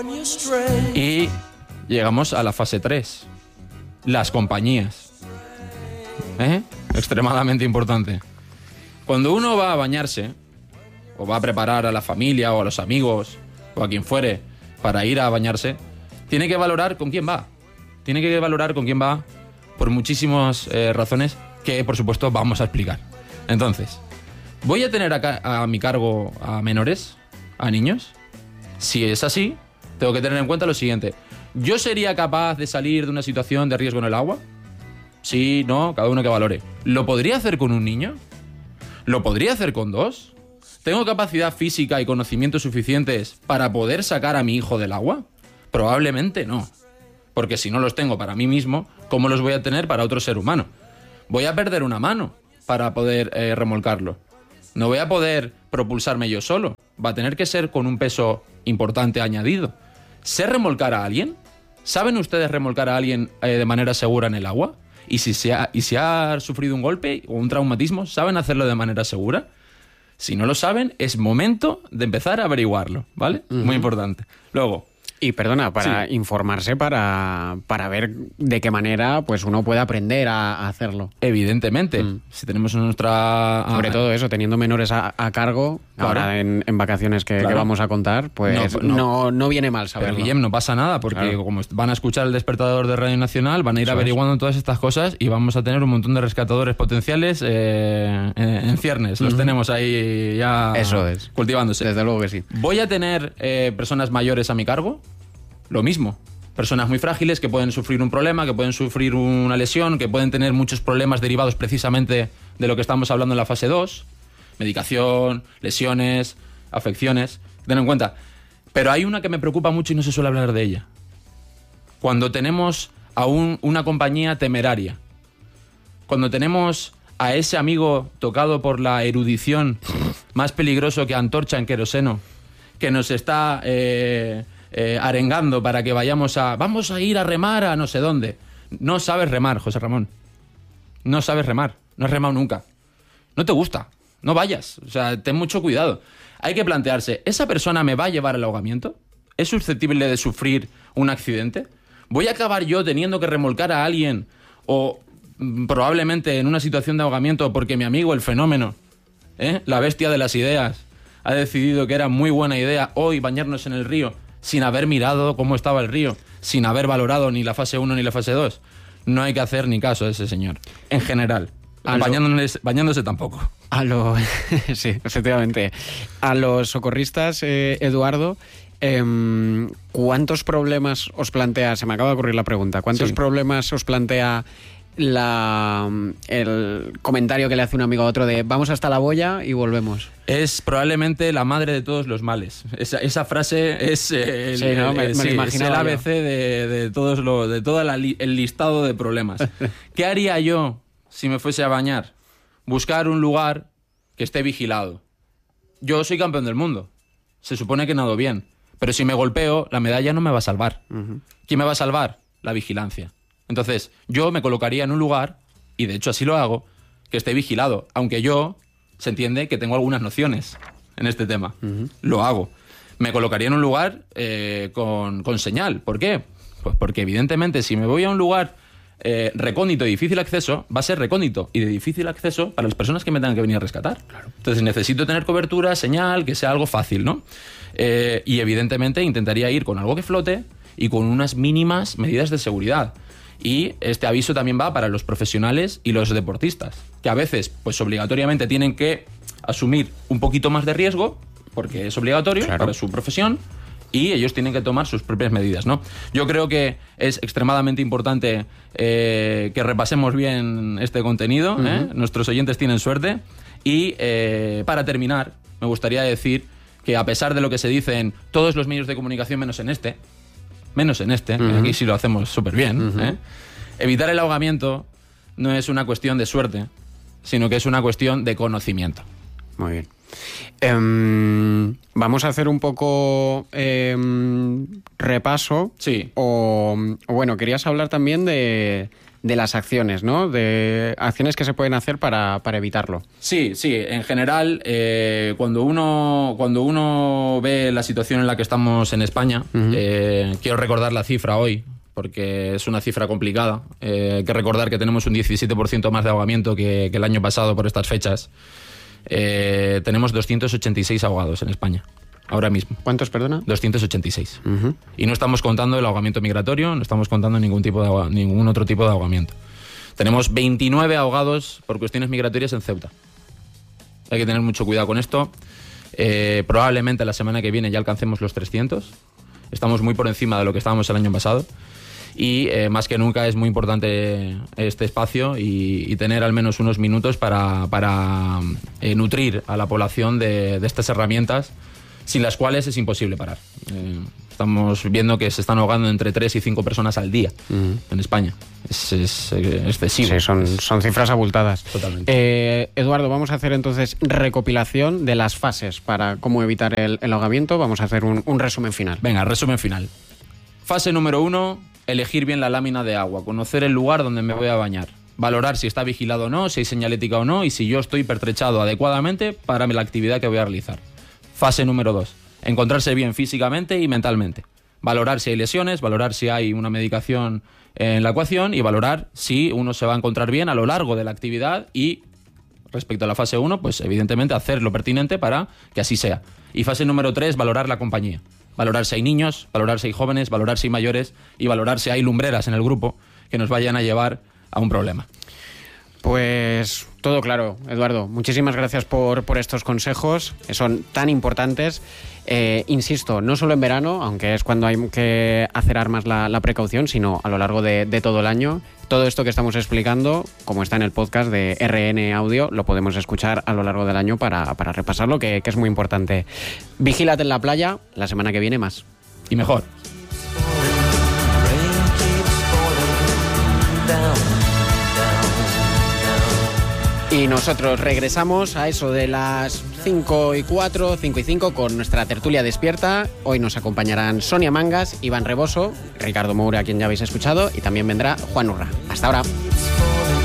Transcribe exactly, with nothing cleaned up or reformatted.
Y llegamos a la fase tres. Las compañías. ¿Eh? Extremadamente importante. Cuando uno va a bañarse, o va a preparar a la familia o a los amigos, o a quien fuere, para ir a bañarse, tiene que valorar con quién va. Tiene que valorar con quién va por muchísimas eh, razones que, por supuesto, vamos a explicar. Entonces, ¿voy a tener a, a mi cargo a menores, a niños? Si es así, tengo que tener en cuenta lo siguiente. ¿Yo sería capaz de salir de una situación de riesgo en el agua? Sí, no, cada uno que valore. ¿Lo podría hacer con un niño? ¿Lo podría hacer con dos? ¿Tengo capacidad física y conocimientos suficientes para poder sacar a mi hijo del agua? Probablemente no. Porque si no los tengo para mí mismo, ¿cómo los voy a tener para otro ser humano? Voy a perder una mano para poder eh, remolcarlo. No voy a poder propulsarme yo solo. Va a tener que ser con un peso importante añadido. ¿Sé remolcar a alguien? ¿Saben ustedes remolcar a alguien eh, de manera segura en el agua? ¿Y si, se ha, ¿Y si ha sufrido un golpe o un traumatismo, saben hacerlo de manera segura? Si no lo saben, es momento de empezar a averiguarlo, ¿vale? Uh-huh. Muy importante. Luego... Y perdona, para sí. informarse, para, para ver de qué manera pues uno puede aprender a, a hacerlo. Evidentemente. Mm. Si tenemos nuestra... Sobre ah, todo eso, teniendo menores a, a cargo, claro. ahora en, en vacaciones que, claro. que vamos a contar, pues no, no, no, no viene mal saberlo. Pero Guillem, no pasa nada, porque claro. como van a escuchar el despertador de Radio Nacional, van a ir eso averiguando es. todas estas cosas y vamos a tener un montón de rescatadores potenciales eh, en ciernes. Mm. Los tenemos ahí ya eso es. cultivándose. Desde luego que sí. ¿Voy a tener eh, personas mayores a mi cargo? Lo mismo. Personas muy frágiles que pueden sufrir un problema, que pueden sufrir una lesión, que pueden tener muchos problemas derivados precisamente de lo que estamos hablando en la fase dos. Medicación, lesiones, afecciones. Tened en cuenta. Pero hay una que me preocupa mucho y no se suele hablar de ella. Cuando tenemos a un, una compañía temeraria. Cuando tenemos a ese amigo tocado por la erudición más peligroso que antorcha en queroseno, que nos está... Eh, Eh, arengando para que vayamos a... Vamos a ir a remar a no sé dónde. No sabes remar, José Ramón. No sabes remar. No has remado nunca. No te gusta. No vayas. O sea, ten mucho cuidado. Hay que plantearse, ¿esa persona me va a llevar al ahogamiento? ¿Es susceptible de sufrir un accidente? ¿Voy a acabar yo teniendo que remolcar a alguien o mm, probablemente en una situación de ahogamiento porque mi amigo, el fenómeno, ¿eh? la bestia de las ideas, ha decidido que era muy buena idea hoy bañarnos en el río sin haber mirado cómo estaba el río, sin haber valorado ni la fase uno ni la fase dos? No hay que hacer ni caso a ese señor, en general. Bañándose, bañándose tampoco. A lo... sí, efectivamente. A los socorristas, eh, Eduardo, eh, ¿cuántos problemas os plantea, se me acaba de ocurrir la pregunta, ¿cuántos sí. problemas os plantea la, el comentario que le hace un amigo a otro de vamos hasta la boya y volvemos? Es probablemente la madre de todos los males. Esa, esa frase es el, sí, no, me, el, me sí, lo es el A B C de, de, todos lo, de todo la, el listado de problemas. ¿Qué haría yo si me fuese a bañar? Buscar un lugar que esté vigilado. Yo soy campeón del mundo. Se supone que nado bien. Pero si me golpeo, la medalla no me va a salvar. Uh-huh. ¿Quién me va a salvar? La vigilancia. Entonces, yo me colocaría en un lugar, y de hecho así lo hago, que esté vigilado. Aunque yo, se entiende que tengo algunas nociones en este tema. Uh-huh. Lo hago. Me colocaría en un lugar eh, con, con señal. ¿Por qué? Pues porque evidentemente si me voy a un lugar eh, recóndito y difícil acceso, va a ser recóndito y de difícil acceso para las personas que me tengan que venir a rescatar. Claro. Entonces necesito tener cobertura, señal, que sea algo fácil, ¿no? Eh, y evidentemente intentaría ir con algo que flote y con unas mínimas medidas de seguridad. Y este aviso también va para los profesionales y los deportistas, que a veces, pues obligatoriamente tienen que asumir un poquito más de riesgo, porque es obligatorio, claro, para su profesión, y ellos tienen que tomar sus propias medidas, ¿no? Yo creo que es extremadamente importante eh, que repasemos bien este contenido, uh-huh. ¿eh? Nuestros oyentes tienen suerte. Y eh, para terminar, me gustaría decir que a pesar de lo que se dice en todos los medios de comunicación, menos en este, menos en este, uh-huh. aquí sí lo hacemos súper bien, uh-huh. ¿eh? Evitar el ahogamiento no es una cuestión de suerte, sino que es una cuestión de conocimiento. Muy bien. Um, vamos a hacer un poco um, repaso. Sí. O, o bueno, querías hablar también de, de las acciones, ¿no? De acciones que se pueden hacer para, para evitarlo. Sí, sí. En general, eh, cuando uno cuando uno ve la situación en la que estamos en España, uh-huh. eh, quiero recordar la cifra hoy, porque es una cifra complicada. Eh, hay que recordar que tenemos un diecisiete por ciento más de ahogamiento que, que el año pasado por estas fechas. Eh, tenemos doscientos ochenta y seis ahogados en España, ahora mismo. ¿Cuántos, perdona? doscientos ochenta y seis. Uh-huh. Y no estamos contando el ahogamiento migratorio, no estamos contando ningún, tipo de ahoga- ningún otro tipo de ahogamiento. Tenemos veintinueve ahogados por cuestiones migratorias en Ceuta. Hay que tener mucho cuidado con esto. Eh, probablemente la semana que viene ya alcancemos los trescientos. Estamos muy por encima de lo que estábamos el año pasado. Y eh, más que nunca es muy importante este espacio y, y tener al menos unos minutos para, para eh, nutrir a la población de, de estas herramientas, sin las cuales es imposible parar. Eh, estamos viendo que se están ahogando entre tres y cinco personas al día uh-huh. en España. Es, es eh, excesivo. Sí, son, son cifras abultadas. Totalmente. Eh, Eduardo, vamos a hacer entonces recopilación de las fases para cómo evitar el, el ahogamiento. Vamos a hacer un, un resumen final. Venga, resumen final. Fase número uno, elegir bien la lámina de agua, conocer el lugar donde me voy a bañar, valorar si está vigilado o no, si hay señalética o no y si yo estoy pertrechado adecuadamente para la actividad que voy a realizar. Fase número dos, encontrarse bien físicamente y mentalmente, valorar si hay lesiones, valorar si hay una medicación en la ecuación y valorar si uno se va a encontrar bien a lo largo de la actividad y, respecto a la fase uno, pues evidentemente hacer lo pertinente para que así sea. Y fase número tres, valorar la compañía. Valorar si hay niños, valorar si hay jóvenes, valorar si hay mayores y valorar si hay lumbreras en el grupo que nos vayan a llevar a un problema. Pues todo claro, Eduardo. Muchísimas gracias por, por estos consejos, que son tan importantes. Eh, insisto, no solo en verano, aunque es cuando hay que acerar más la, la precaución, sino a lo largo de, de todo el año. Todo esto que estamos explicando, como está en el podcast de R N Audio, lo podemos escuchar a lo largo del año para, para repasarlo, que, que es muy importante. Vigílate en la playa, la semana que viene más. Y mejor. Y nosotros regresamos a eso de las cinco y cuatro, cinco y cinco con nuestra tertulia despierta. Hoy nos acompañarán Sonia Mangas, Iván Reboso, Ricardo Moura, a quien ya habéis escuchado, y también vendrá Juan Urra. Hasta ahora.